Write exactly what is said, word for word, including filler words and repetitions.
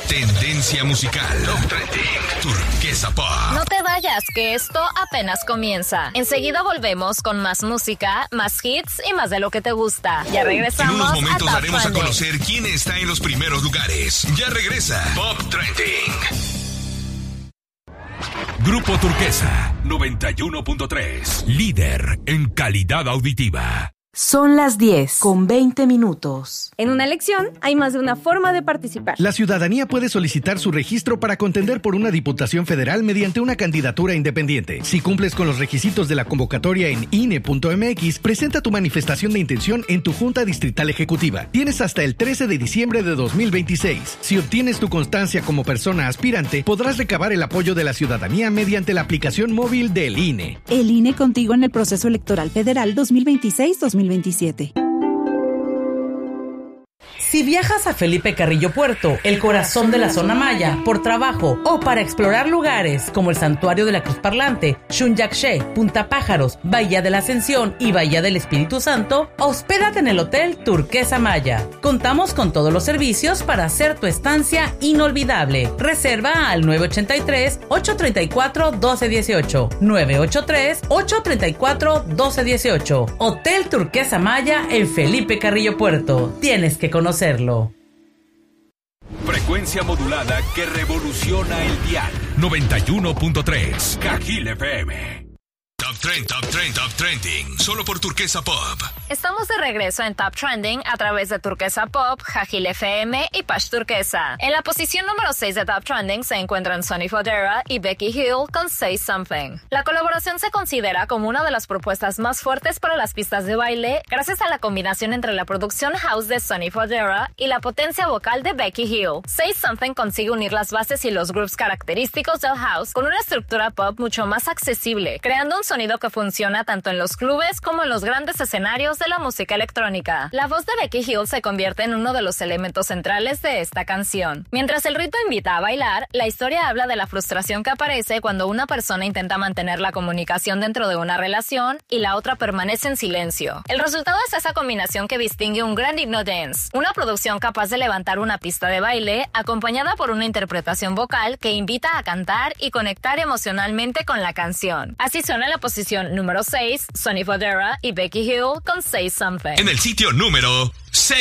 Tendencia musical. Top Trending. Turquesa Pop. No te vayas, que esto apenas comienza. Enseguida volvemos con más música, más hits y más de lo que te gusta. Ya regresamos. En unos momentos a daremos Top a conocer quién está en los primeros lugares. Ya regresa Pop Trending. Grupo Turquesa noventa y uno punto tres. Líder en calidad auditiva. Son las diez con veinte minutos. En una elección hay más de una forma de participar. La ciudadanía puede solicitar su registro para contender por una diputación federal mediante una candidatura independiente. Si cumples con los requisitos de la convocatoria en I N E punto M X, presenta tu manifestación de intención en tu Junta Distrital Ejecutiva. Tienes hasta el trece de diciembre de dos mil veintiséis. Si obtienes tu constancia como persona aspirante, podrás recabar el apoyo de la ciudadanía mediante la aplicación móvil del I N E. El I N E contigo en el proceso electoral federal dos mil veintiséis dos mil veintisiete. Si viajas a Felipe Carrillo Puerto, el corazón de la zona maya, por trabajo o para explorar lugares como el Santuario de la Cruz Parlante, Xunyaxé, Punta Pájaros, Bahía de la Ascensión y Bahía del Espíritu Santo, hospédate en el Hotel Turquesa Maya. Contamos con todos los servicios para hacer tu estancia inolvidable. Reserva al nueve ocho tres, ocho tres cuatro, uno dos uno ocho, nueve ocho tres, ocho tres cuatro, uno dos uno ocho. Hotel Turquesa Maya en Felipe Carrillo Puerto. Tienes que conocerlo. Frecuencia modulada que revoluciona el dial. noventa y uno punto tres. Cajil F M. Top Trend, Top Trend, Top Trending. Solo por Turquesa Pop. Estamos de regreso en Top Trending a través de Turquesa Pop, Jajil F M y Pash Turquesa. En la posición número seis de Top Trending se encuentran Sonny Fodera y Becky Hill con Say Something. La colaboración se considera como una de las propuestas más fuertes para las pistas de baile gracias a la combinación entre la producción house de Sonny Fodera y la potencia vocal de Becky Hill. Say Something consigue unir las bases y los grooves característicos del house con una estructura pop mucho más accesible, creando un sonido que funciona tanto en los clubes como en los grandes escenarios de la música electrónica. La voz de Becky Hill se convierte en uno de los elementos centrales de esta canción. Mientras el ritmo invita a bailar, la historia habla de la frustración que aparece cuando una persona intenta mantener la comunicación dentro de una relación y la otra permanece en silencio. El resultado es esa combinación que distingue un gran himno dance, una producción capaz de levantar una pista de baile acompañada por una interpretación vocal que invita a cantar y conectar emocionalmente con la canción. Así suena la posición número seis, Sonny Fodera y Becky Hill con Say Something. En el sitio número seis.